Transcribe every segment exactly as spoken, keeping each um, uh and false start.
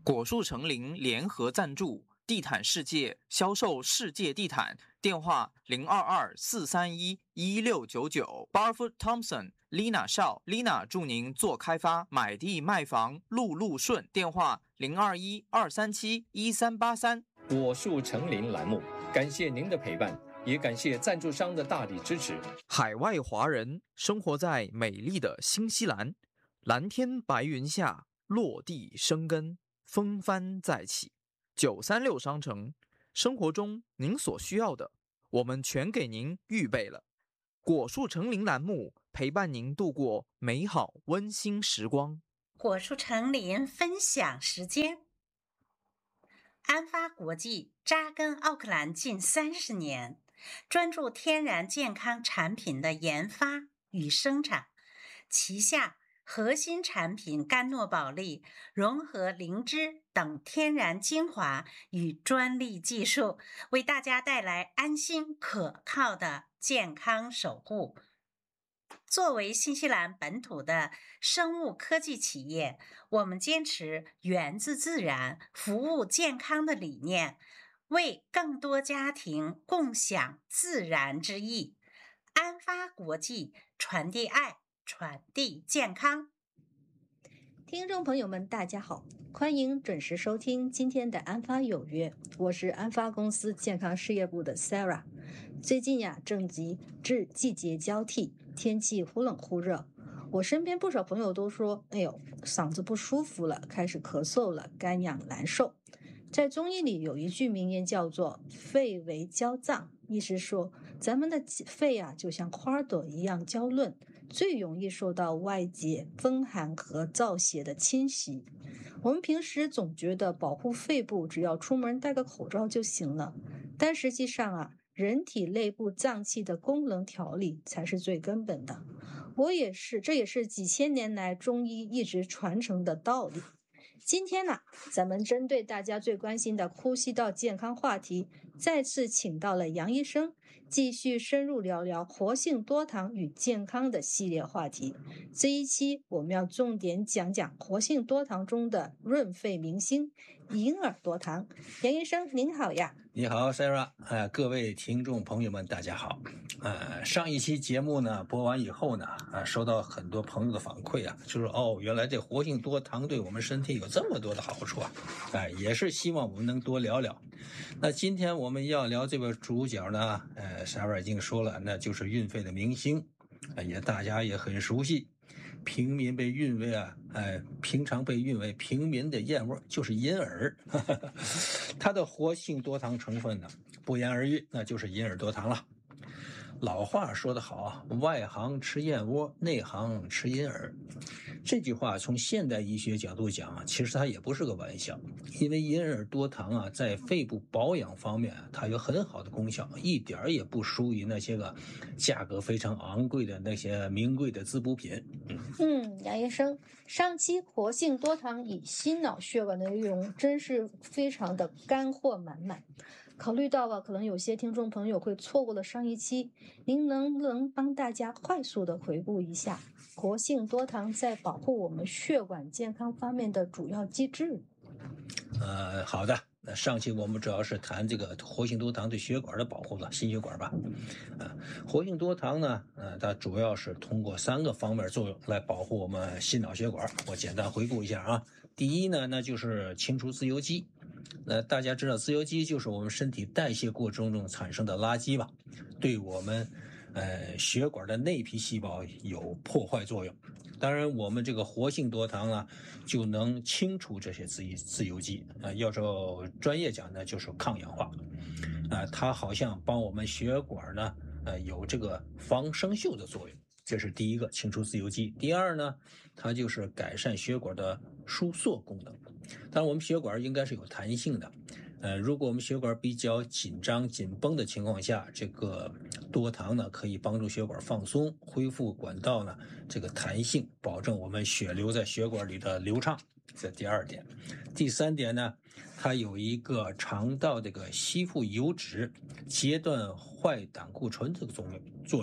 果树成林联合赞助，地毯世界销售世界地毯，电话零二二四三一一六九九。Barfoot Thompson、Lina 邵 ，Lina 祝您做开发，买地卖房路路顺。电话零二一二三七一三八三。 果树成林栏目，感谢您的陪伴，也感谢赞助商的大力支持。 海外华人生活在美丽的新西兰，蓝天白云下，落地生根，风帆再起。九三六商城，生活中您所需要的，我们全给您预备了。果树成林栏目陪伴您度过美好温馨时光。 果树成林分享时间。安发国际扎根奥克兰近三十年，专注天然健康产品的研发与生产。旗下核心产品甘诺宝利融合灵芝等天然精华与专利技术，为大家带来安心可靠的健康守护。作为新西兰本土的生物科技企业，我们坚持源自自然、服务健康的理念，为更多家庭共享自然之意。安发国际，传递爱，传递健康。 听众朋友们，大家好，欢迎准时收听今天的安发有约，我是安发公司健康事业部的 Sarah。 最近呀，正值至季节交替，天气忽冷忽热，我身边不少朋友都说，哎呦，嗓子不舒服了，开始咳嗽了，干痒难受。在中医里有一句名言叫做肺为娇脏，意思说咱们的肺啊就像花朵一样娇嫩，最容易受到外界风寒和燥邪的侵袭。我们平时总觉得保护肺部只要出门戴个口罩就行了，但实际上啊，人体内部脏器的功能调理才是最根本的。我也是，这也是几千年来中医一直传承的道理。今天呢，咱们针对大家最关心的呼吸道健康话题，再次请到了杨医生，继续深入聊聊活性多糖与健康的系列话题。这一期我们要重点讲讲活性多糖中的润肺明星银耳多糖。杨医生您好呀。 你好 Sarah， 呃，各位听众朋友们大家好。呃，上一期节目呢播完以后呢，呃，收到很多朋友的反馈啊，就是哦，原来这活性多糖对我们身体有这么多的好处啊，哎、呃，也是希望我们能多聊聊。那今天我们要聊这个主角呢，呃 Sarah 已经说了，那就是运肺的明星，呃、也大家也很熟悉。平民被誉为啊，呃，平常被誉为平民的燕窝，就是银耳。它的活性多糖成分呢，不言而喻，那就是银耳多糖了。老话说得好，外行吃燕窝，内行吃银耳。这句话从现代医学角度讲啊，其实它也不是个玩笑，因为银耳多糖啊，在肺部保养方面它有很好的功效，一点也不输于那些个价格非常昂贵的那些名贵的滋补品。 嗯，嗯杨医生，上期活性多糖与心脑血管的内容真是非常的干货满满。考虑到啊，可能有些听众朋友会错过了上一期，您能不能帮大家快速的回顾一下活性多糖在保护我们血管健康方面的主要机制？ 呃，好的。那上期我们主要是谈这个活性多糖对血管的保护了，心血管吧。呃，活性多糖呢，呃，它主要是通过三个方面作用来保护我们心脑血管。我简单回顾一下啊。第一呢，那就是清除自由基。呃，大家知道自由基就是我们身体代谢过程中产生的垃圾吧，对我们呃血管的内皮细胞有破坏作用。当然我们这个活性多糖呢就能清除这些自自由基啊、呃，要说专业讲呢就是抗氧化啊、呃，它好像帮我们血管呢呃有这个防生锈的作用。这是第一个，清除自由基。第二呢，它就是改善血管的收缩功能。当然我们血管应该是有弹性的，呃，如果我们血管比较紧张紧绷的情况下，这个多糖呢可以帮助血管放松，恢复管道呢这个弹性，保证我们血流在血管里的流畅。这第二点。第三点呢，它有一个肠道这个吸附油脂、截断坏胆固醇这个作用作用。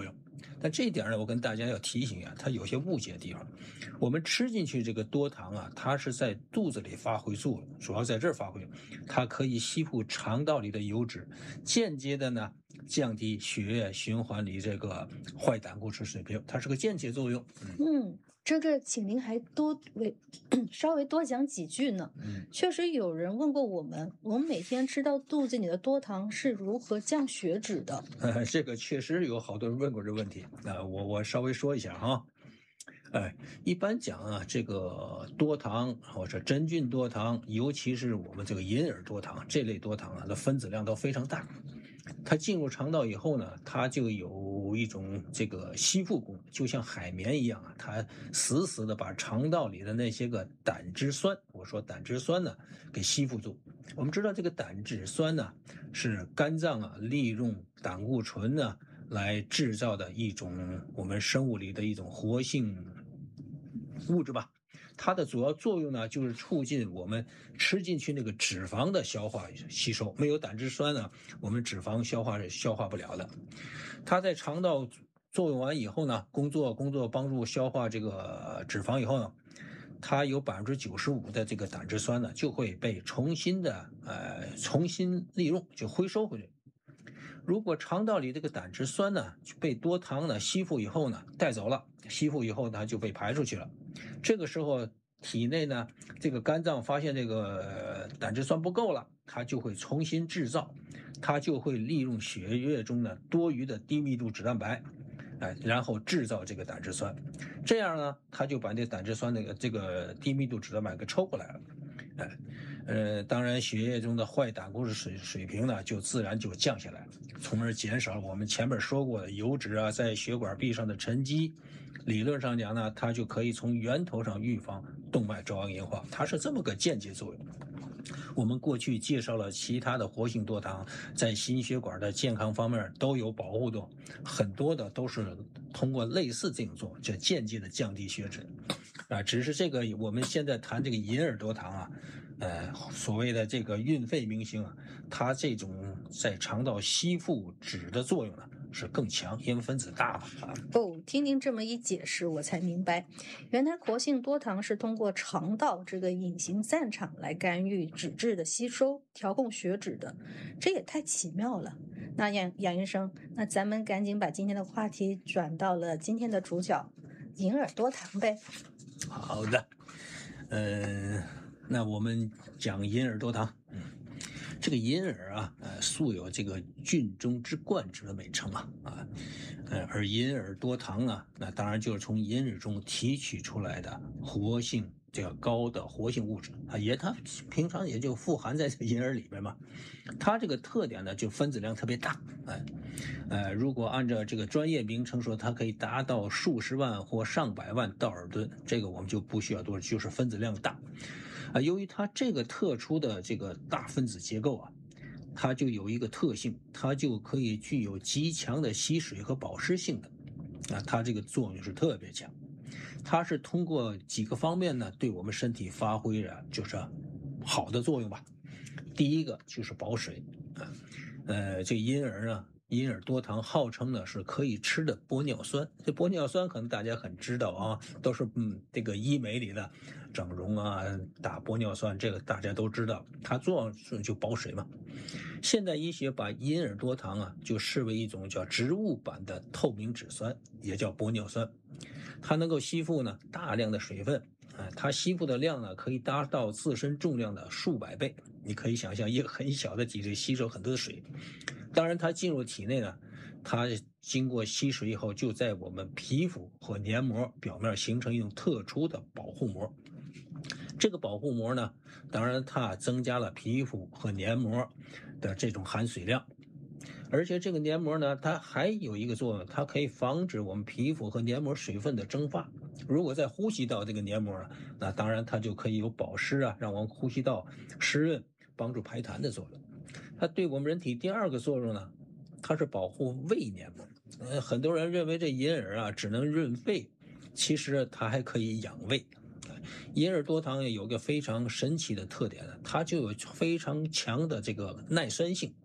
但这一点呢，我跟大家要提醒一下，它有些误解的地方。我们吃进去这个多糖啊，它是在肚子里发挥作用，主要在这儿发挥，它可以吸附肠道里的油脂，间接的呢降低血液循环里这个坏胆固醇水平，它是个间接作用。 嗯，这个请您还多为稍微多讲几句呢。 嗯， 确实有人问过我们，我们每天吃到肚子里的多糖是如何降血脂的？ 呃，这个确实有好多人问过这问题啊、呃，我我稍微说一下哈。哎，一般讲啊，这个多糖或者真菌多糖，尤其是我们这个银耳多糖这类多糖啊，它分子量都非常大。它进入肠道以后呢，它就有一种这个吸附功能，就像海绵一样啊，它死死的把肠道里的那些个胆汁酸，我说胆汁酸呢，给吸附住。我们知道这个胆汁酸呢，是肝脏啊利用胆固醇呢来制造的一种我们生物里的一种活性物质吧。它的主要作用呢，就是促进我们吃进去那个脂肪的消化吸收。没有胆汁酸呢，我们脂肪消化是消化不了的。它在肠道作用完以后呢，工作工作帮助消化这个脂肪以后呢，它有百分之九十五的这个胆汁酸呢，就会被重新的呃重新利用，就回收回来。如果肠道里这个胆汁酸呢被多糖呢吸附以后呢带走了，吸附以后它就被排出去了。这个时候体内呢这个肝脏发现这个胆汁酸不够了，它就会重新制造，它就会利用血液中的多余的低密度脂蛋白，哎，然后制造这个胆汁酸。这样呢，它就把这胆汁酸那个这个低密度脂蛋白给抽过来了。哎，呃，当然血液中的坏胆固醇水水平呢，就自然就降下来了，从而减少我们前面说过的油脂啊在血管壁上的沉积。理论上讲呢，它就可以从源头上预防动脉粥样硬化，它是这么个间接作用。我们过去介绍了其他的活性多糖在心血管的健康方面都有保护的，很多的都是通过类似这种作用，就间接的降低血脂啊。只是这个我们现在谈这个银耳多糖啊，呃，所谓的这个运费明星啊，它这种在肠道吸附脂的作用呢是更强，因为分子大嘛啊。 哦，听您这么一解释，我才明白，原来活性多糖是通过肠道这个隐形战场来干预脂质的吸收，调控血脂的，这也太奇妙了。那杨杨医生，那咱们赶紧把今天的话题转到了今天的主角银耳多糖呗。 好的，嗯、呃，那我们讲银耳多糖。嗯，这个银耳啊，呃，素有这个菌中之冠之的美称啊，啊，呃，而银耳多糖啊，那当然就是从银耳中提取出来的活性这个高的活性物质啊，也它平常也就富含在这个银耳里边嘛。它这个特点呢，就分子量特别大，哎，呃，如果按照这个专业名称说，它可以达到数十万或上百万道尔顿，这个我们就不需要多，就是分子量大。啊，由于它这个特殊的这个大分子结构啊，它就有一个特性，它就可以具有极强的吸水和保湿性的，啊，它这个作用是特别强。它是通过几个方面呢，对我们身体发挥着就是好的作用吧。第一个就是保水啊，呃，这银耳呢，银耳多糖号称呢是可以吃的玻尿酸。这玻尿酸可能大家很知道啊，都是嗯这个医美里的整容啊打玻尿酸，这个大家都知道，它作用就保水嘛。现代医学把银耳多糖啊就视为一种叫植物版的透明质酸，也叫玻尿酸。它能够吸附呢大量的水分，啊，它吸附的量呢可以达到自身重量的数百倍。你可以想象一个很小的体积吸收很多的水。当然它进入体内呢，它经过吸水以后，就在我们皮肤和黏膜表面形成一种特殊的保护膜。这个保护膜呢，当然它增加了皮肤和黏膜的这种含水量，而且这个黏膜呢，它还有一个作用，它可以防止我们皮肤和黏膜水分的蒸发。如果在呼吸道这个黏膜啊，那当然它就可以有保湿啊，让我们呼吸道湿润，帮助排痰的作用。它对我们人体第二个作用呢，它是保护胃黏膜。呃，很多人认为这银耳啊只能润肺，其实它还可以养胃。银耳多糖也有个非常神奇的特点呢，它就有非常强的这个耐酸性，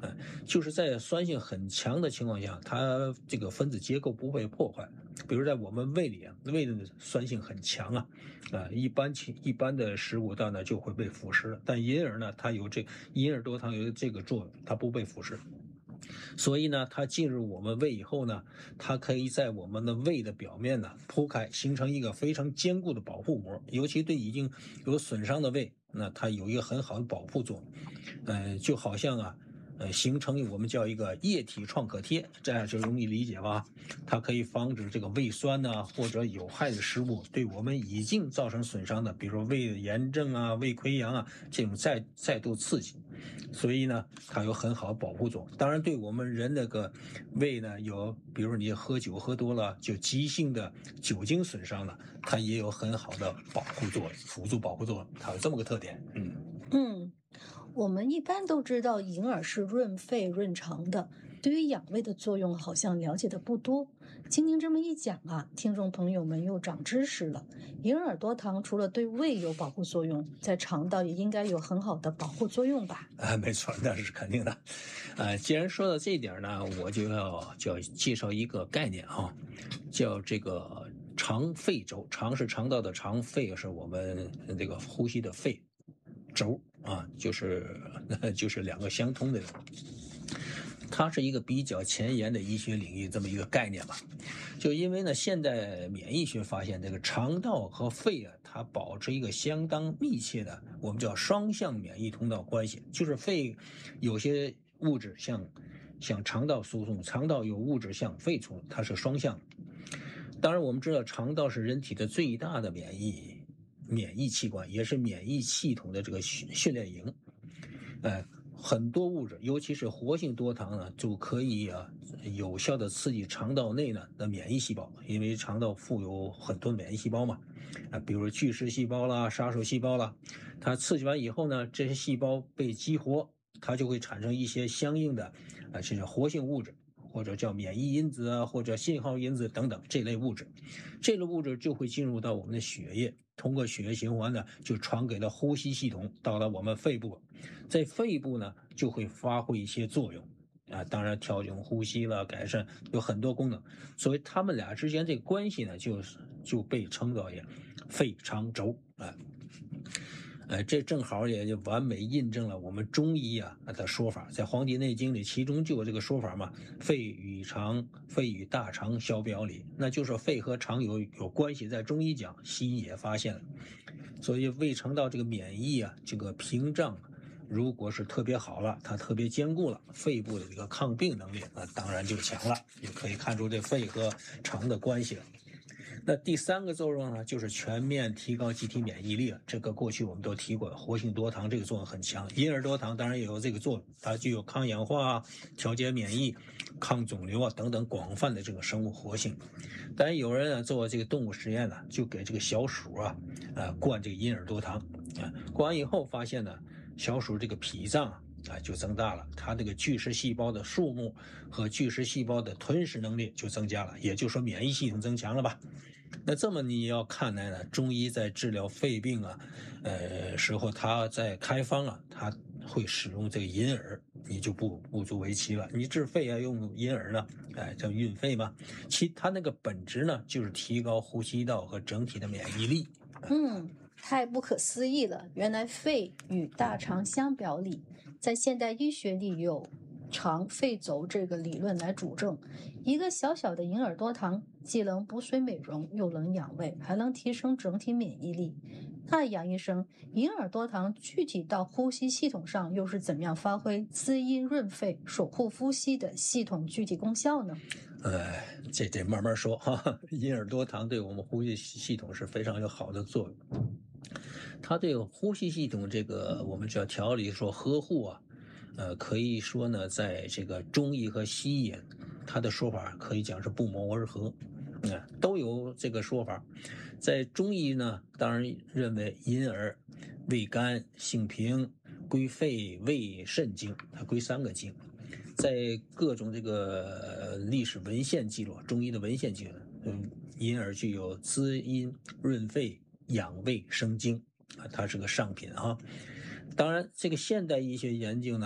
嗯，就是在酸性很强的情况下，它这个分子结构不会破坏。比如在我们胃里啊，胃的酸性很强啊，啊，一般情一般的食物到那就会被腐蚀了。但银耳呢，它有这银耳多糖有这个作用，它不被腐蚀。所以呢，它进入我们胃以后呢，它可以在我们的胃的表面呢铺开，形成一个非常坚固的保护膜。尤其对已经有损伤的胃，那它有一个很好的保护作用。呃，就好像啊，呃，形成我们叫一个液体创可贴，这样就容易理解吧？它可以防止这个胃酸呢、啊、或者有害的食物对我们已经造成损伤的，比如胃炎症啊、胃溃疡啊这种再再度刺激。所以呢，它有很好的保护作用。当然，对我们人那个胃呢，有比如你喝酒喝多了，就急性的酒精损伤了，它也有很好的保护作用，辅助保护作用，它有这么个特点。嗯嗯，我们一般都知道银耳是润肺润肠的，对于养胃的作用好像了解的不多。经您这么一讲啊，听众朋友们又长知识了。银耳多糖除了对胃有保护作用，在肠道也应该有很好的保护作用吧？ 啊，没错，那是肯定的。呃，既然说到这一点呢，我就要就要介绍一个概念啊，叫这个肠肺轴。肠是肠道的肠，肺是我们这个呼吸的肺。轴啊，就是就是两个相通的。它是一个比较前沿的医学领域这么一个概念吧。就因为呢，现代免疫学发现这个肠道和肺啊，它保持一个相当密切的，我们叫双向免疫通道关系。就是肺有些物质向向肠道输送，肠道有物质向肺输送，它是双向。当然，我们知道肠道是人体的最大的免疫免疫器官，也是免疫系统的这个训训练营。呃，很多物质，尤其是活性多糖呢，就可以啊有效的刺激肠道内呢的免疫细胞，因为肠道富有很多免疫细胞嘛，啊，比如巨噬细胞啦、杀手细胞啦，它刺激完以后呢，这些细胞被激活，它就会产生一些相应的啊这种活性物质，或者叫免疫因子啊，或者信号因子等等这类物质，这类物质就会进入到我们的血液。通过血液循环呢，就传给了呼吸系统，到了我们肺部，在肺部呢就会发挥一些作用啊，当然调整呼吸了，改善有很多功能，所以他们俩之间这个关系呢，就是就被称作为肺肠轴啊。呃，这正好也就完美印证了我们中医啊的说法，在《黄帝内经》里，其中就有这个说法嘛，肺与肠，肺与大肠小表里，那就是肺和肠有有关系。在中医讲，西医也发现了，所以胃肠道这个免疫啊，这个屏障如果是特别好了，它特别坚固了，肺部的这个抗病能力那当然就强了，也可以看出这肺和肠的关系了。那第三个作用呢，就是全面提高机体免疫力了。这个过去我们都提过，活性多糖这个作用很强，银耳多糖当然也有这个作用，它具有抗氧化、调节免疫、抗肿瘤啊等等广泛的这个生物活性。当然有人呢做这个动物实验呢，就给这个小鼠啊，呃灌这个银耳多糖啊，灌完以后发现呢，小鼠这个脾脏啊。啊，就增大了，它这个巨噬细胞的数目和巨噬细胞的吞噬能力就增加了，也就是说免疫系统增强了吧？那这么你要看来呢，中医在治疗肺病啊，呃时候，它在开方啊，它会使用这个银耳，你就不不足为奇了。你治肺啊用银耳呢，哎，叫运肺嘛。其它那个本质呢，就是提高呼吸道和整体的免疫力。 嗯，太不可思议了！原来肺与大肠相表里。在现代医学里有肠肺轴这个理论来主证，一个小小的银耳多糖既能补水美容，又能养胃，还能提升整体免疫力。那杨医生，银耳多糖具体到呼吸系统上又是怎么样发挥滋阴润肺、守护呼吸的系统具体功效呢？ 呃，这得慢慢说哈。银耳多糖对我们呼吸系统是非常有好的作用。它对呼吸系统这个我们叫调理说呵护啊，呃，可以说呢，在这个中医和西医，它的说法可以讲是不谋而合，嗯、呃，都有这个说法。在中医呢，当然认为银耳味甘性平，归肺胃肾经，它归三个经。在各种这个历史文献记录，中医的文献记录，嗯，银耳具有滋阴润肺、养胃生津啊，它是个上品啊。当然，这个现代医学研究呢，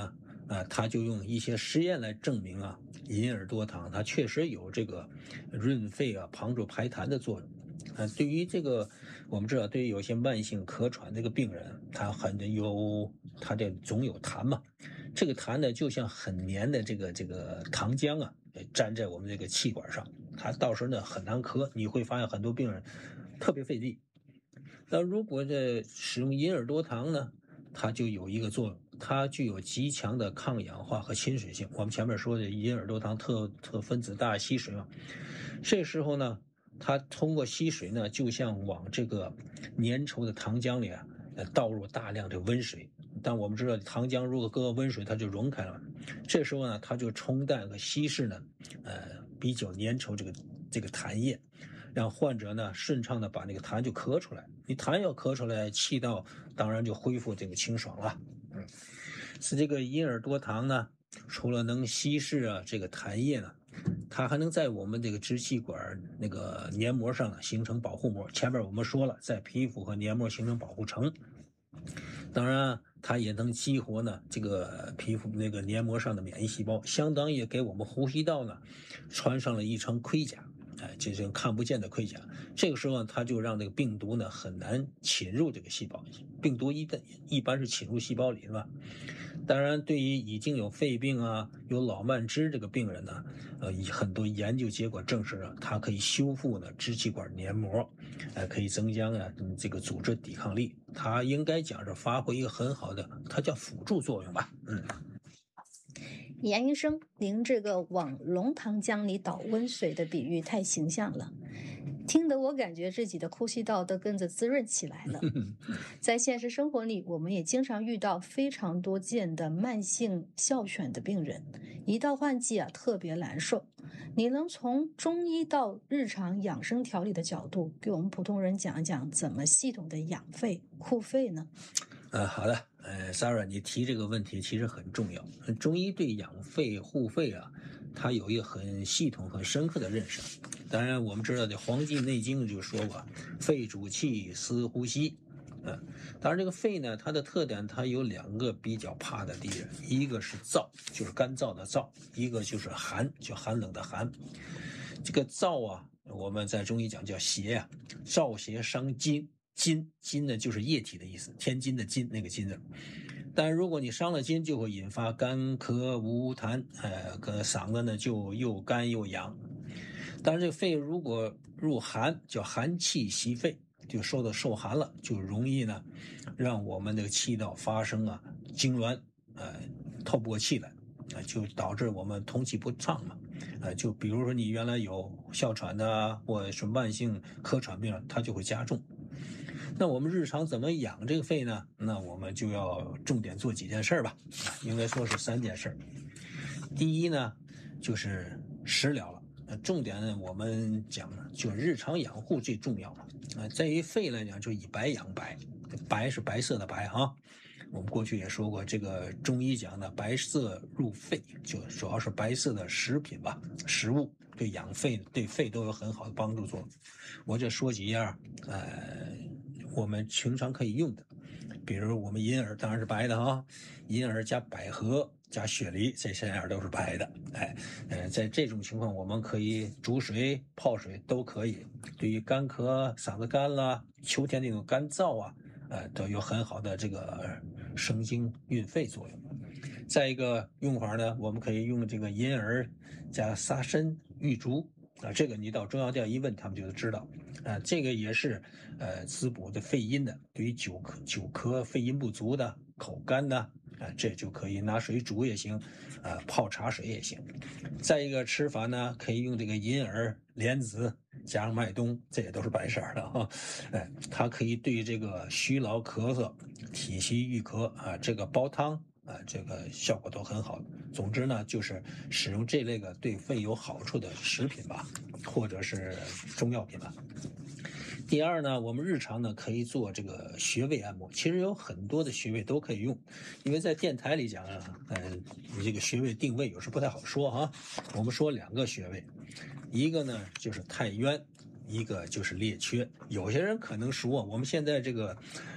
啊，他就用一些实验来证明啊，银耳多糖它确实有这个润肺啊、帮助排痰的作用。啊，对于这个我们知道，对于有些慢性咳喘这个病人，他很有他这总有痰嘛，这个痰呢就像很黏的这个这个糖浆啊，粘在我们这个气管上，他到时候呢很难咳。你会发现很多病人特别费力。那如果这使用银耳多糖呢，它就有一个作用，它具有极强的抗氧化和亲水性。我们前面说的银耳多糖特特分子大吸水嘛，这时候呢，它通过吸水呢，就像往这个粘稠的糖浆里啊，倒入大量的温水。但我们知道糖浆如果搁温水，它就溶开了。这时候呢，它就冲淡和稀释呢，呃，比较粘稠这个这个痰液，让患者呢顺畅的把那个痰就咳出来。你痰要咳出来，气道当然就恢复这个清爽了。嗯，是这个银耳多糖呢，除了能稀释啊这个痰液呢，它还能在我们这个支气管那个黏膜上呢形成保护膜。前面我们说了，在皮肤和黏膜形成保护层。当然，它也能激活呢这个皮肤那个黏膜上的免疫细胞，相当于给我们呼吸道呢穿上了一层盔甲。哎，这种看不见的盔甲，这个时候呢，它就让这个病毒呢很难侵入这个细胞。病毒一般一般是侵入细胞里的嘛。当然，对于已经有肺病啊、有老慢支这个病人呢，呃，很多研究结果证实了，它可以修复呢支气管黏膜，呃，可以增加啊这个组织抵抗力。它应该讲是发挥一个很好的，它叫辅助作用吧，嗯。 严医生，您这个往浓糖浆里倒温水的比喻太形象了，听得我感觉自己的呼吸道都跟着滋润起来了。在现实生活里，我们也经常遇到非常多见的慢性哮喘的病人，一到换季啊特别难受。你能从中医到日常养生调理的角度，给我们普通人讲一讲怎么系统的养肺护肺呢？ 呃，好的，呃 ，Sarah， 你提这个问题其实很重要。中医对养肺护肺啊，它有一个很系统、很深刻的认识。当然，我们知道这《黄帝内经》就说过，肺主气，司呼吸。嗯，当然这个肺呢，它的特点，它有两个比较怕的敌人，一个是燥，就是干燥的燥；一个就是寒，就寒冷的寒。这个燥啊，我们在中医讲叫邪啊，燥邪伤筋。筋筋呢就是液体的意思，天津的津那个津字。但如果你伤了筋，就会引发干咳无痰，呃，个嗓子呢就又干又痒。但是这个肺如果入寒，叫寒气袭肺，就受到受寒了，就容易呢让我们的气道发生啊痉挛，呃，透不过气来，啊、呃，就导致我们通气不畅嘛。呃，就比如说你原来有哮喘的或者是慢性咳喘病，它就会加重。那我们日常怎么养这个肺呢？那我们就要重点做几件事吧，应该说是三件事。第一呢，就是食疗了。呃，重点呢，我们讲呢，就是日常养护最重要了。呃，在于肺来讲，就以白养白，白是白色的白啊。我们过去也说过，这个中医讲的白色入肺，就主要是白色的食品吧，食物对养肺、对肺都有很好的帮助作用。我这说几样，呃。我们平常可以用的，比如我们银耳当然是白的啊，银耳加百合加雪梨，这三样都是白的。哎，呃，在这种情况，我们可以煮水、泡水都可以。对于干咳、嗓子干了、秋天那种干燥啊，呃，都有很好的这个生津运肺作用。再一个用法呢，我们可以用这个银耳加沙参、玉竹。啊，这个你到中药店一问，他们就知道。啊，这个也是呃滋补的肺阴的，对于久咳、久咳、肺阴不足的、口干的，啊，这就可以拿水煮也行，啊，泡茶水也行。再一个吃法呢，可以用这个银耳、莲子加上麦冬，这也都是白色的哈。哎，它可以对这个虚劳咳嗽、体虚郁咳啊，这个煲汤。啊，这个效果都很好。总之呢，就是使用这类个对肺有好处的食品吧，或者是中药品吧。第二呢，我们日常呢可以做这个穴位按摩，其实有很多的穴位都可以用，因为在电台里讲啊，呃，你这个穴位定位有时不太好说啊。我们说两个穴位，一个呢就是太渊。一个就是列缺，有些人可能说我们现在这个，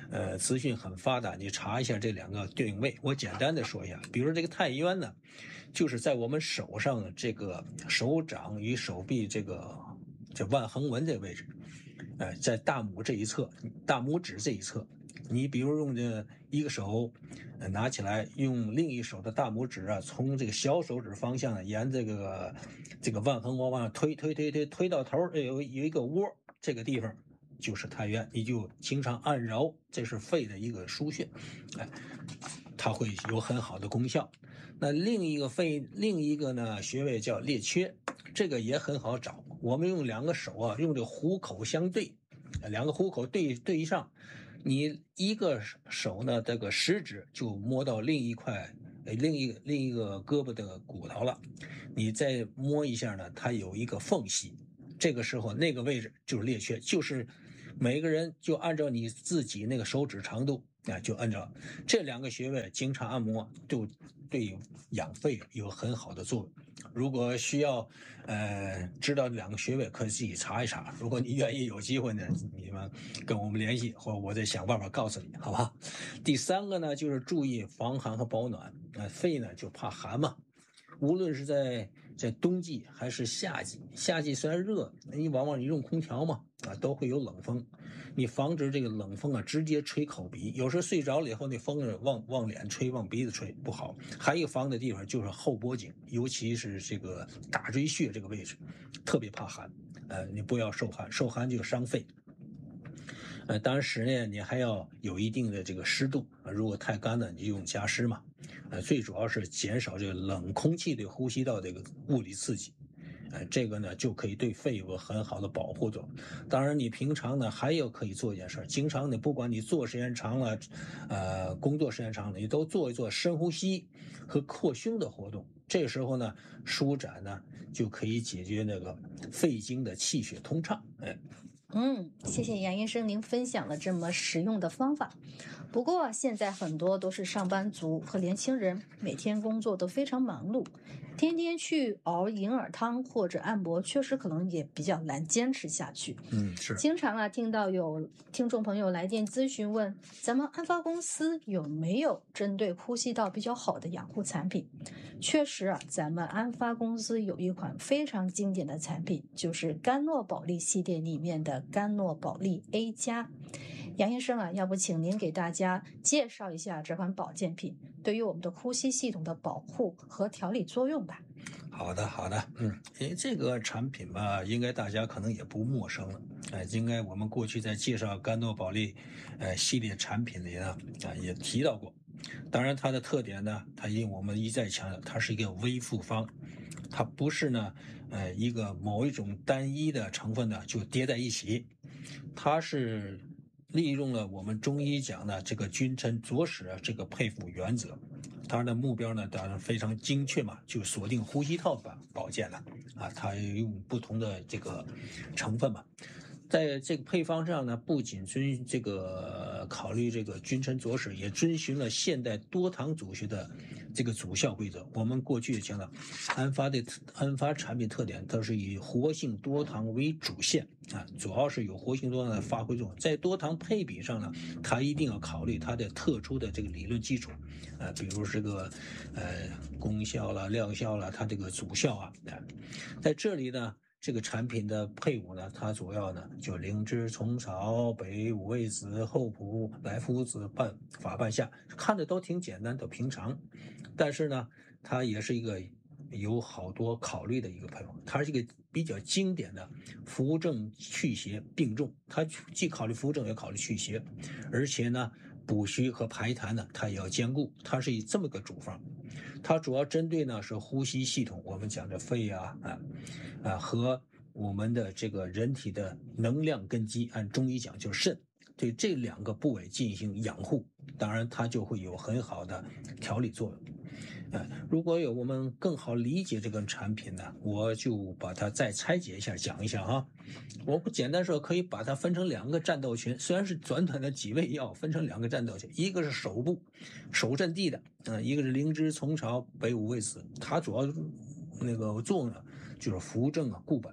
呃资讯很发达，你查一下这两个对应位。我简单的说一下，比如这个太渊呢，就是在我们手上这个手掌与手臂这个这腕横纹这个位置，呃，在大拇这一侧，大拇指这一侧。你比如用这一个手，呃，拿起来，用另一手的大拇指啊，从这个小手指方向沿这个这个腕横纹往上推推推推推到头，有有一个窝，这个地方就是太渊，你就经常按揉，这是肺的一个腧穴，哎，它会有很好的功效。那另一个肺，另一个呢穴位叫列缺，这个也很好找。我们用两个手啊，用这虎口相对，两个虎口对对上。你一个手呢，这个食指就摸到另一块，呃，另一个另一个胳膊的骨头了。你再摸一下呢，它有一个缝隙，这个时候那个位置就是列缺，就是每个人就按照你自己那个手指长度啊，就按照这两个穴位经常按摩，就对养肺有很好的作用。如果需要，呃，知道两个穴位，可以自己查一查。如果你愿意，有机会呢，你们跟我们联系，或我再想办法告诉你，好吧？第三个呢，就是注意防寒和保暖。呃，肺呢就怕寒嘛，无论是在在冬季还是夏季，夏季虽然热，你往往你用空调嘛，啊，都会有冷风。你防止这个冷风啊直接吹口鼻，有时候睡着了以后，那风啊往往脸吹，往鼻子吹不好。还有一个防的地方就是后脖颈，尤其是这个大椎穴这个位置，特别怕寒。呃，你不要受寒，受寒就伤肺。呃，当然室内你还要有一定的这个湿度，呃、如果太干了，你就用加湿嘛。呃，最主要是减少这个冷空气对呼吸道这个物理刺激。呃，这个呢就可以对肺有个很好的保护作用。当然，你平常呢还有可以做一件事，经常呢不管你做时间长了，呃，工作时间长了，你都做一做深呼吸和扩胸的活动。这个时候呢，舒展呢就可以解决那个肺经的气血通畅。哎， 嗯，谢谢杨医生您分享了这么实用的方法。不过现在很多都是上班族和年轻人，每天工作都非常忙碌，天天去熬银耳汤或者按摩，确实可能也比较难坚持下去。 嗯，是。 经常啊听到有听众朋友来电咨询问，咱们安发公司有没有针对呼吸道比较好的养护产品？确实啊，咱们安发公司有一款非常经典的产品，就是甘诺宝丽系列里面的甘诺宝丽 A 加。杨医生啊，要不请您给大家介绍一下这款保健品对于我们的呼吸系统的保护和调理作用吧？ 好的，好的，嗯，因为这个产品吧，应该大家可能也不陌生了，哎、呃，应该我们过去在介绍甘诺宝丽，呃，系列产品里呢，啊、呃，也提到过。当然，它的特点呢，它因为我们一再强调，它是一个微复方，它不是呢，呃，一个某一种单一的成分呢就叠在一起，它是利用了我们中医讲的这个君臣佐使这个配伍原则。当然的目标呢，当然非常精确嘛，就锁定呼吸道的保健了啊，它用不同的这个成分嘛。在这个配方上呢，不仅遵这个考虑这个君臣佐使，也遵循了现代多糖组学的这个组效规则。我们过去也讲了，安发的安发产品特点，它是以活性多糖为主线啊，主要是有活性多糖的发挥作用。在多糖配比上呢，它一定要考虑它的特殊的这个理论基础，啊，比如这个呃功效啦、疗效啦，它这个组效啊，啊，在这里呢。这个产品的配伍呢，它主要呢就灵芝、虫草、北五味子、厚朴、莱菔子、半法半夏，看着都挺简单的平常，但是呢，它也是一个有好多考虑的一个配方，它是一个比较经典的扶正祛邪并重，它既考虑扶正也考虑祛邪，而且呢补虚和排痰呢它也要兼顾，它是以这么个主方。它主要针对呢是呼吸系统，我们讲的肺啊啊啊和我们的这个人体的能量根基，按中医讲就是肾，对这两个部位进行养护，当然它就会有很好的调理作用。呃，如果有我们更好理解这个产品呢，我就把它再拆解一下讲一下哈。我不简单说，可以把它分成两个战斗群，虽然是短短的几味药，分成两个战斗群，一个是手部守阵地的，呃，一个是灵芝、虫草、北五味子，它主要那个作用呢就是扶正啊、固本啊，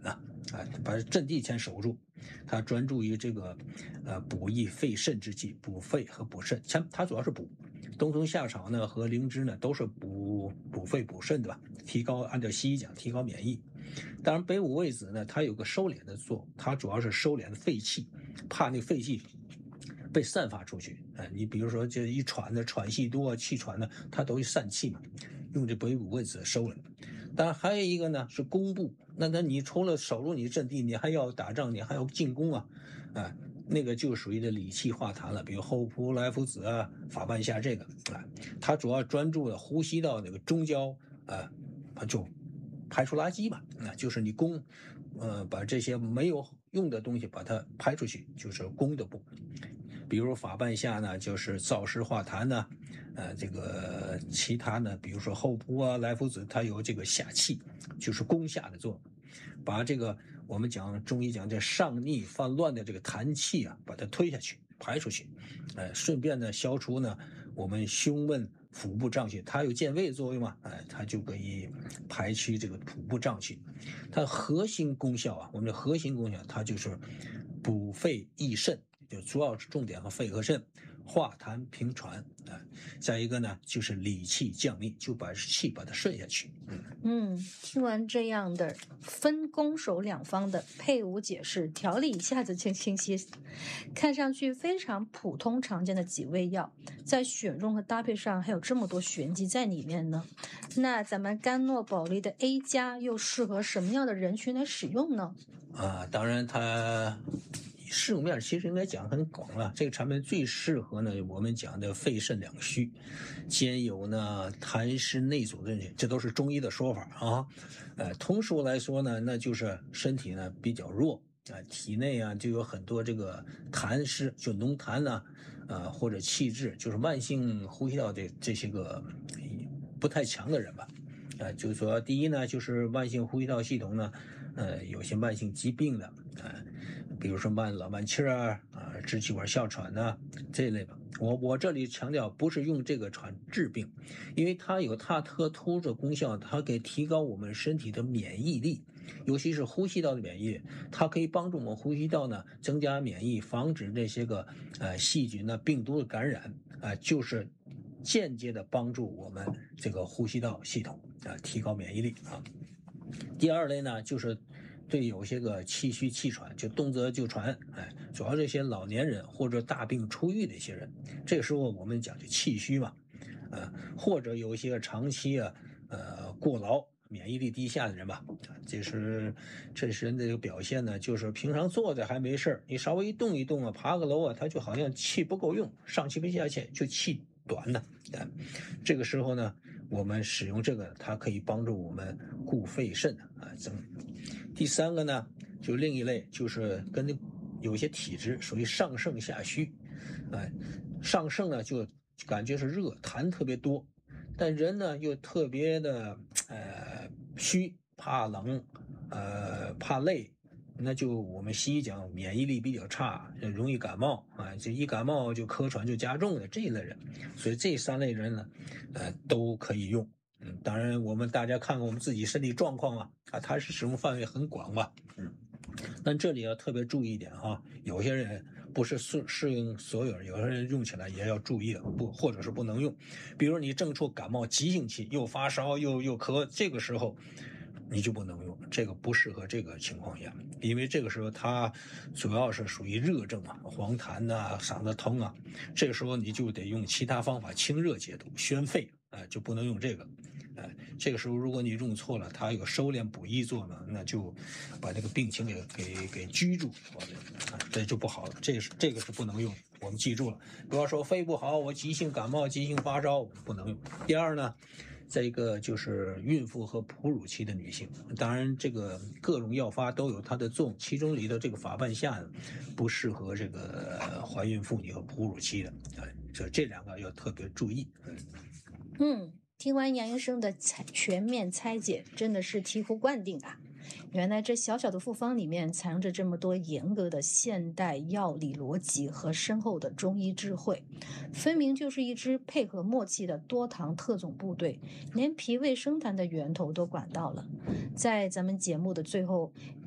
啊，把阵地先守住。他专注于这个呃补益肺肾之剂，补肺和补肾。前他主要是补。冬虫夏草呢和灵芝呢都是补补肺补肾的吧，提高按照西医讲提高免疫。当然北五味子呢，它有个收敛的作用，它主要是收敛肺气，怕那肺气被散发出去。哎，你比如说这一喘的喘气多气喘的，它都会散气嘛，用这北五味子收敛。当然还有一个呢是攻部，那那你除了守住你阵地，你还要打仗，你还要进攻啊，哎，那个就属于这理气化痰了，比如后扑、莱菔子啊、法半夏这个啊，它主要专注的呼吸道那个中焦啊，就排出垃圾嘛，啊，就是你攻，呃，把这些没有用的东西把它排出去，就是攻的部。比如法半夏呢，就是燥湿化痰呢，呃，这个其他呢，比如说后扑啊、莱菔子，它有这个下气，就是攻下的作用，把这个我们讲中医讲这上逆犯乱的这个痰气啊，把它推下去、排出去，呃，顺便呢消除呢我们胸闷、腹部胀气，它有健胃作用嘛，哎，它就可以排驱这个腹部胀气。它核心功效啊，我们的核心功效它就是补肺益肾。就主要是重点和肺和肾，化痰平喘啊。再一个呢，就是理气降逆，就把气把它顺下去。嗯嗯，听完这样的分攻守两方的配伍解释，条理一下子就清晰。看上去非常普通常见的几味药，在选用和搭配上还有这么多玄机在里面呢。那咱们甘诺宝丽的 A 加又适合什么样的人群来使用呢？ 啊，当然它。适用面其实应该讲很广了，这个产品最适合呢，我们讲的肺肾两虚，兼有呢痰湿内阻的人，这都是中医的说法啊。呃，通俗来说呢，那就是身体呢比较弱啊、呃，体内啊就有很多这个痰湿，就浓痰呢，呃或者气滞，就是慢性呼吸道的这些个不太强的人吧。啊、呃，就是说第一呢，就是慢性呼吸道系统呢，呃，有些慢性疾病的，啊、呃。比如说慢老慢气啊，啊，支气管哮喘呐、啊、这一类吧。我我这里强调不是用这个传治病，因为它有它特突出的功效，它可以提高我们身体的免疫力，尤其是呼吸道的免疫力，它可以帮助我们呼吸道呢增加免疫，防止这些个呃细菌呢病毒的感染啊、呃，就是间接的帮助我们这个呼吸道系统啊、呃、提高免疫力啊。第二类呢就是。对有些个气虚气喘，就动则就传，哎，主要这些老年人或者大病初愈的一些人，这个时候我们讲就气虚嘛，呃，或者有一些长期啊，呃，过劳、免疫力低下的人吧，这是这是人的一个表现呢，就是平常坐着还没事，你稍微一动一动啊，爬个楼啊，他就好像气不够用，上气不下气，就气短呢，哎，这个时候呢。我们使用这个，它可以帮助我们固肺肾啊增。第三个呢，就另一类，就是跟有些体质属于上盛下虚，哎，上盛呢就感觉是热，痰特别多，但人呢又特别的呃虚，怕冷，呃怕累。那就我们西医讲免疫力比较差，容易感冒啊，这一感冒就咳喘就加重的这一类人，所以这三类人呢，呃都可以用。嗯，当然我们大家看看我们自己身体状况啊，啊，它是使用范围很广吧，嗯，但这里要特别注意一点哈，有些人不是适适应所有人，有些人用起来也要注意的，不或者是不能用。比如你正处感冒急性期，又发烧又又咳，这个时候。你就不能用，这个不适合这个情况下，因为这个时候它主要是属于热症啊，黄痰呐、啊、嗓子疼啊，这个时候你就得用其他方法清热解毒、宣肺，哎、呃，就不能用这个，哎、呃，这个时候如果你用错了，它有收敛补益作用，那就把这个病情给给给拘住，啊，这就不好了，这个是这个是不能用，我们记住了，不要说肺不好，我急性感冒、急性发烧不能用。第二呢。再一个就是孕妇和哺乳期的女性，当然这个各种药发都有它的作用，其中里的这个法半夏呢，不适合这个怀孕妇女和哺乳期的，哎，这这两个要特别注意。 嗯，听完杨医生的全面拆解，真的是醍醐灌顶啊！原来这小小的复方里面藏着这么多严格的现代药理逻辑和深厚的中医智慧，分明就是一支配合默契的多糖特种部队，连脾胃生痰的源头都管到了。在咱们节目的最后，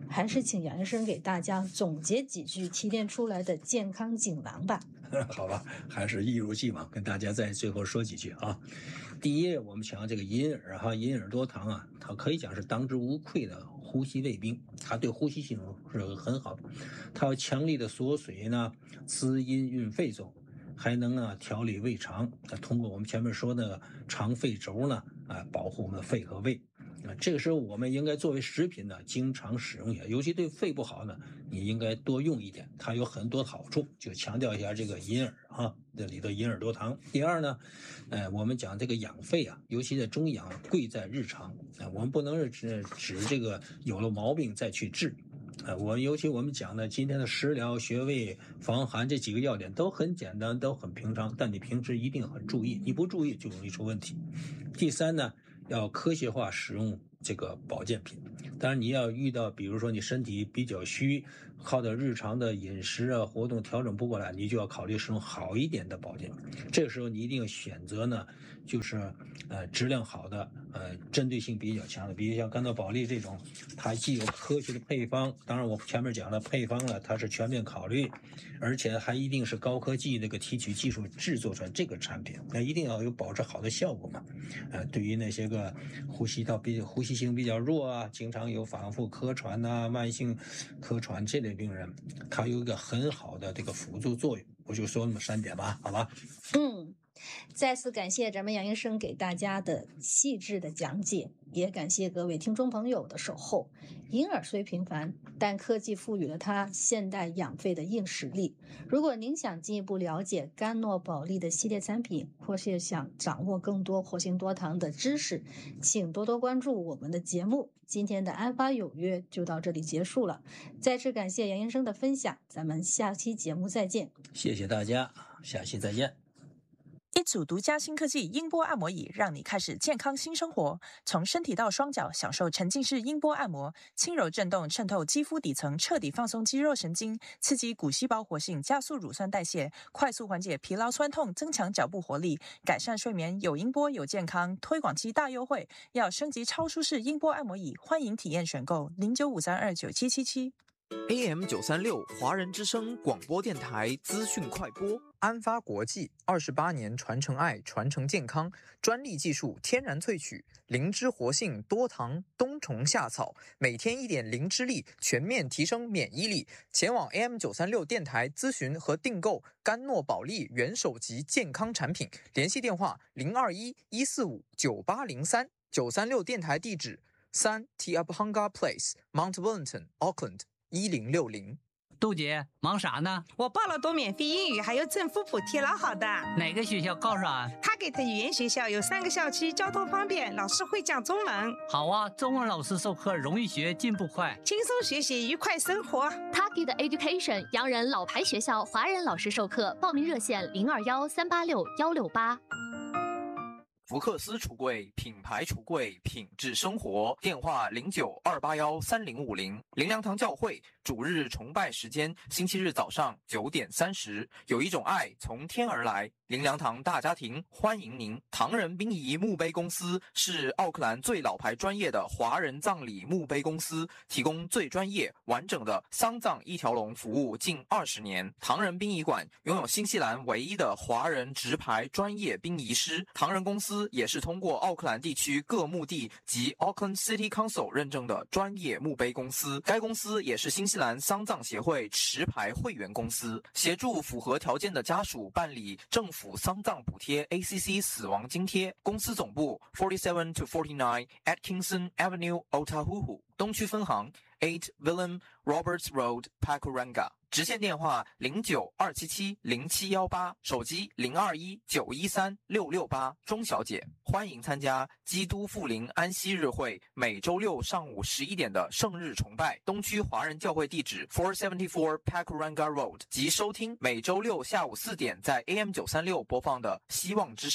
还是请杨医生给大家总结几句提炼出来的健康锦囊吧。 好吧，还是一如既往跟大家在最后说几句啊。第一，我们讲这个银耳哈，银耳多糖啊，它可以讲是当之无愧的呼吸卫兵，它对呼吸系统是很好的，它有强力的锁水呢，滋阴润肺作用，还能呢调理胃肠，通过我们前面说的肠肺轴呢啊，保护我们的肺和胃。啊，这个时候我们应该作为食品呢，经常使用一下，尤其对肺不好呢，你应该多用一点，它有很多好处，就强调一下这个银耳啊，这里头银耳多糖。第二呢，呃，我们讲这个养肺啊，尤其在中养，贵在日常啊，我们不能是指指这个有了毛病再去治。啊，我尤其我们讲的今天的食疗、穴位、防寒这几个要点都很简单，都很平常，但你平时一定很注意，你不注意就容易出问题。第三呢，要科学化使用这个保健品。当然你要遇到比如说你身体比较虚，靠的日常的饮食啊活动调整不过来，你就要考虑使用好一点的保健品。这个时候你一定要选择呢就是呃质量好的，呃针对性比较强的，比如像甘诺宝丽这种，它既有科学的配方，当然我前面讲了配方呢它是全面考虑，而且还一定是高科技那个提取技术制作出来这个产品，那一定要有保持好的效果嘛。呃对于那些个呼吸道比呼吸性比较弱啊，经常有反复咳喘啊，慢性咳喘这类病人，它有一个很好的这个辅助作用。我就说那么三点吧，好吧。 嗯，再次感谢咱们杨医生给大家的细致的讲解，也感谢各位听众朋友的守候。银耳虽平凡，但科技赋予了它现代养肺的硬实力。如果您想进一步了解甘诺宝丽的系列产品，或是想掌握更多活性多糖的知识，请多多关注我们的节目。今天的安发有约就到这里结束了，再次感谢杨医生的分享，咱们下期节目再见。 谢谢大家，下期再见。 一组独家新科技音波按摩椅，让你开始健康新生活。从身体到双脚，享受沉浸式音波按摩，轻柔震动渗透肌肤底层，彻底放松肌肉神经，刺激骨细胞活性，加速乳酸代谢，快速缓解疲劳酸痛，增强脚部活力，改善睡眠。有音波有健康，推广期大优惠，要升级超舒适音波按摩椅，欢迎体验选购零九五三二九七七七。 A M 九三六华人之声广播电台资讯快播，安发国际二十八年传承爱，传承健康，专利技术天然萃取，灵芝活性多糖冬虫夏草，每天一点灵芝力，全面提升免疫力。前往 A M 九三六电台咨询和订购甘诺宝丽元首级健康产品，联系电话零二一一四五九八零三，九三六电台地址三 Tiabhanga Place Mount Wellington Auckland。一零六零， 杜姐忙啥呢？ 我报了多免费英语，还有政府补贴，老好的。 哪个学校告诉啊？ 他给的语言学校有三个校区，交通方便，老师会讲中文。 好啊，中文老师授课容易学，进步快， 轻松学习，愉快生活。 Taki 的 Education 洋人老牌学校，华人老师授课，报名热线零二幺三八六幺六八。 福克斯橱柜，品牌橱柜，品质生活。电话零九二八幺三零五零。灵粮堂教会主日崇拜时间：星期日早上九点三十。有一种爱从天而来，灵粮堂大家庭欢迎您。唐人殡仪墓碑公司是奥克兰最老牌专业的华人葬礼墓碑公司，提供最专业完整的丧葬一条龙服务近二十年。唐人殡仪馆拥有新西兰唯一的华人直牌专业殡仪师。唐人公司也是通过奥克兰地区各墓地及 Auckland City Council 认证的专业墓碑公司。该公司也是新西兰丧葬协会持牌会员公司，协助符合条件的家属办理政府丧葬补贴 A C C 死亡津贴。公司总部 forty-seven to forty-nine Atkinson Avenue Otahuhu， 东区分行eight Willem Roberts Road Pakuranga， 直线电话零九二七七零七一八，手机零二一九一三六六八。钟小姐，欢迎参加基督复临安息日会每周六上午十一点的圣日崇拜，东区华人教会地址 four seventy-four Pakuranga Road， 及收听每周六下午四点在 A M 九三六播放的希望之声。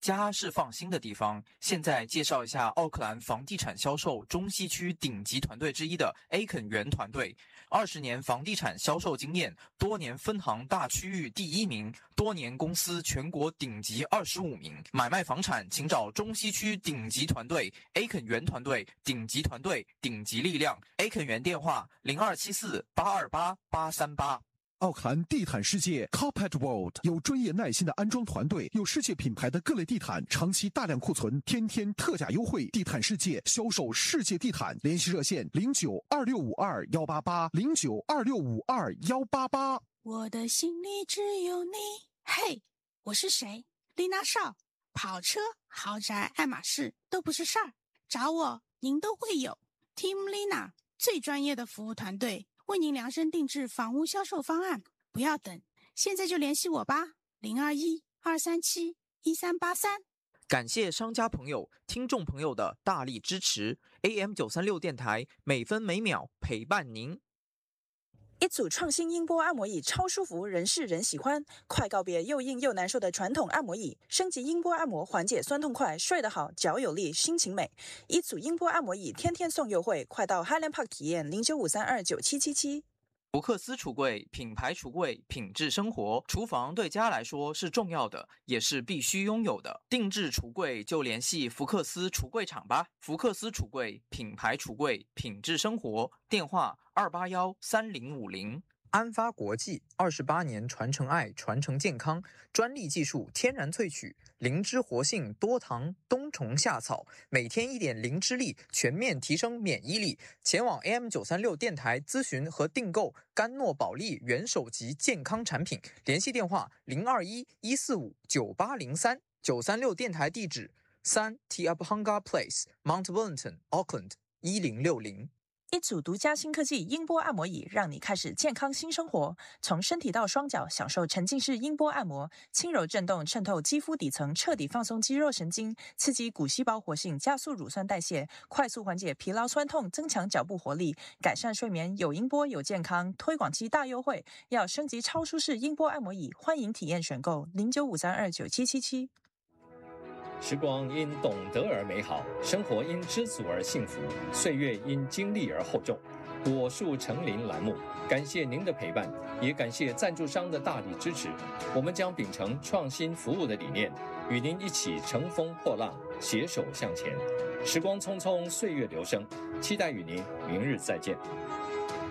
家是放心的地方。现在介绍一下奥克兰房地产销售中西区顶级团队之一的 A 肯园团队。二十年房地产销售经验，多年分行大区域第一名，多年公司全国顶级二十五名。买卖房产，请找中西区顶级团队 A 肯园团队，顶级团队，顶级力量。A 肯园电话零二七四八二八八三八。 奥克兰地毯世界 Carpet World 有专业耐心的安装团队，有世界品牌的各类地毯，长期大量库存，天天特价优惠。地毯世界销售世界地毯，联系热线零九二六五二幺八八零九二六五二幺八八。 我的心里只有你。嘿，我是谁？丽娜少。跑车、豪宅、爱马仕都不是事儿，找我您都会有。Team Lina 最专业的服务团队。为您量身定制房屋销售方案，不要等，现在就联系我吧，零二一二三七一三八三。 感谢商家朋友、听众朋友的大力支持 ，A M 九三六电台每分每秒陪伴您。 一组创新音波按摩椅超舒服，人是人喜欢。快告别又硬又难受的传统按摩椅，升级音波按摩，缓解酸痛快，睡得好，脚有力，心情美。一组音波按摩椅天天送优惠，快到 Highland Park 体验零九五三二九七七七。 福克斯橱柜，品牌橱柜，品质生活。厨房对家来说是重要的，也是必须拥有的。定制橱柜就联系福克斯橱柜厂吧。福克斯橱柜，品牌橱柜，品质生活。电话二八幺三零五零。安发国际二十八年传承爱，传承健康，专利技术，天然萃取，灵芝活性，多糖，冬虫夏草，每天一点灵芝力，全面提升免疫力。前往 A M 九三六电台咨询和订购甘诺宝利元首级健康产品，联系电话零二一一四五九八零三。九三六电台地址三 Te Upahanga Place Mount Wellington Auckland 一零六零。 一组独家新科技音波按摩椅，让你开始健康新生活。从身体到双脚，享受沉浸式音波按摩，轻柔震动渗透肌肤底层，彻底放松肌肉神经，刺激骨细胞活性，加速乳酸代谢，快速缓解疲劳酸痛，增强脚部活力，改善睡眠。有音波有健康，推广期大优惠，要升级超舒适音波按摩椅，欢迎体验选购零九五三二九七七七。 时光因懂得而美好，生活因知足而幸福，岁月因经历而厚重。果树成林栏目，感谢您的陪伴，也感谢赞助商的大力支持。我们将秉承创新服务的理念，与您一起乘风破浪，携手向前。时光匆匆，岁月流声，期待与您明日再见。